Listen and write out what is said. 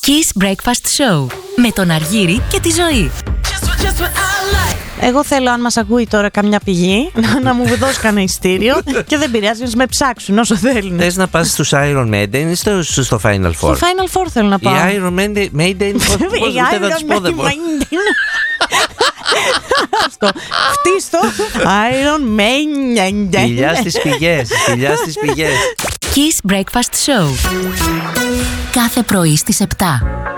Kiss Breakfast Show με τον Αργύρη και τη Ζωή. Εγώ θέλω, αν μας ακούει τώρα καμιά πηγή, να μου δώσει κανένα ειστήριο και δεν πειράζει, να με ψάξουν όσο θέλουν. Θες να πας στους Iron Maiden ή στο Final Four? Στο Final Four θέλω να πάω. Οι Iron Maiden, πώς δεν τους πω, δεν μπορώ. Αυτό, χτίστο Iron Maiden. Φιλιά στις πηγές, φιλιά στις πηγές. Kiss Breakfast Show κάθε πρωί στις 7.